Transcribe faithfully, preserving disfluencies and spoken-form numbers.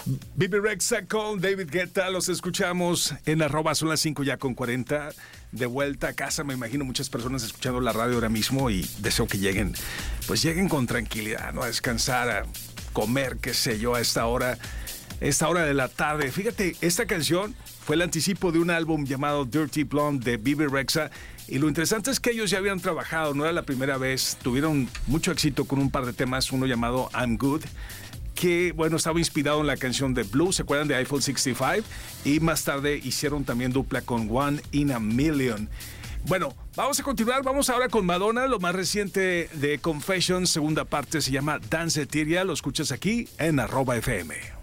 Bebe Rexha con David Guetta, los escuchamos en arroba, son las cinco ya con cuarenta, de vuelta a casa. Me imagino muchas personas escuchando la radio ahora mismo y deseo que lleguen, pues lleguen con tranquilidad, ¿no? A descansar, a comer, qué sé yo, a esta hora, esta hora de la tarde. Fíjate, esta canción fue el anticipo de un álbum llamado Dirty Blonde de Bebe Rexha. Y lo interesante es que ellos ya habían trabajado, no era la primera vez, tuvieron mucho éxito con un par de temas, uno llamado I'm Good, que, bueno, estaba inspirado en la canción de Blue, ¿se acuerdan de Eiffel sesenta y cinco? Y más tarde hicieron también dupla con One in a Million. Bueno, vamos a continuar, vamos ahora con Madonna, lo más reciente de Confessions, segunda parte se llama Danceteria, lo escuchas aquí en arroba F M.